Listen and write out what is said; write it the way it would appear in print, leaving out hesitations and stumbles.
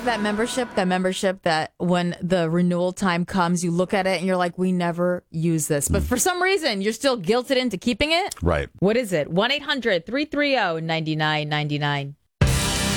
have that membership that when the renewal time comes, you look at it and you're like, we never use this. But for some reason, you're still guilted into keeping it? Right. What is it? 1-800-330-9999.